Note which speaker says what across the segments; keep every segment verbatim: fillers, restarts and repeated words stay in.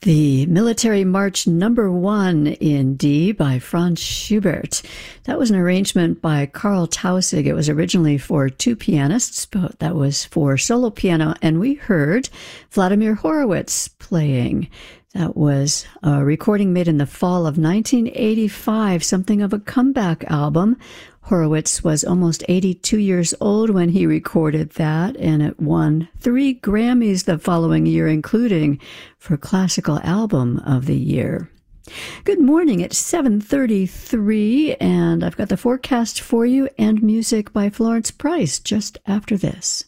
Speaker 1: The Military March Number One in D by Franz Schubert. That was an arrangement by Karl Tausig. It was originally for two pianists, but that was for solo piano, and we heard Vladimir Horowitz playing. That was a recording made in the fall of nineteen eighty-five, something of a comeback album. Horowitz was almost eighty-two years old when he recorded that, and it won three Grammys the following year, including for Classical Album of the Year. Good morning, it's seven thirty-three, and I've got the forecast for you and music by Florence Price just after this.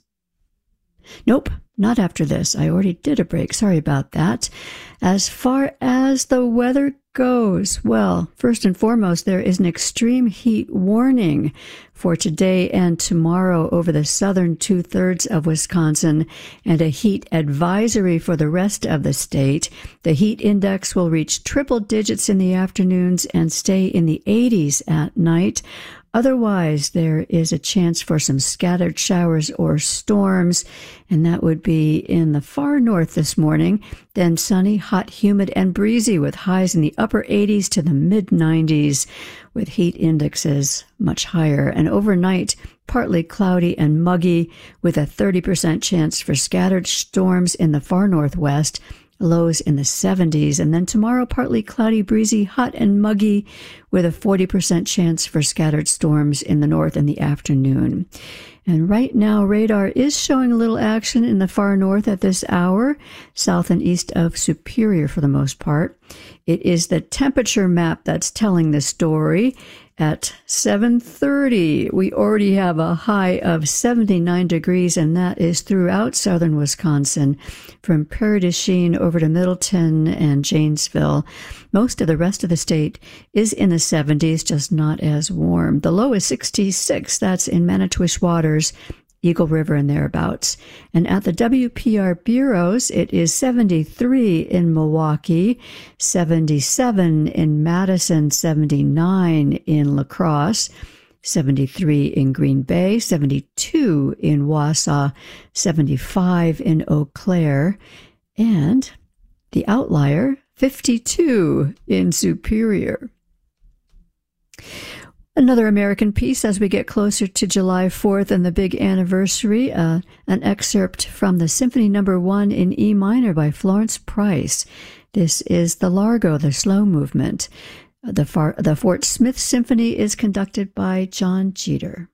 Speaker 1: Nope, not after this. I already did a break. Sorry about that. As far as the weather goes, well, first and foremost, there is an extreme heat warning for today and tomorrow over the southern two-thirds of Wisconsin, and a heat advisory for the rest of the state. The heat index will reach triple digits in the afternoons and stay in the eighties at night. Otherwise, there is a chance for some scattered showers or storms, and that would be in the far north this morning. Then sunny, hot, humid, and breezy with highs in the upper eighties to the mid nineties, with heat indexes much higher. And overnight, partly cloudy and muggy with a thirty percent chance for scattered storms in the far northwest. Lows in the seventies, and then tomorrow partly cloudy, breezy, hot and muggy with a forty percent chance for scattered storms in the north in the afternoon. And right now radar is showing a little action in the far north at this hour, south and east of Superior for the most part. It is the temperature map that's telling the story. At seven thirty, we already have a high of seventy-nine degrees, and that is throughout southern Wisconsin, from Prairie du Chien over to Middleton and Janesville. Most of the rest of the state is in the seventies, just not as warm. The low is sixty-six. That's in Manitowish Waters, Eagle River, and thereabouts. And at the W P R bureaus, it is seventy-three in Milwaukee, seventy-seven in Madison, seventy-nine in La Crosse, seventy-three in Green Bay, seventy-two in Wausau, seventy-five in Eau Claire, and the outlier, fifty-two in Superior. Another American piece as we get closer to July fourth and the big anniversary, uh, an excerpt from the Symphony Number One in E minor by Florence Price. This is the Largo, the slow movement. The, Far- the Fort Smith Symphony is conducted by John Jeter.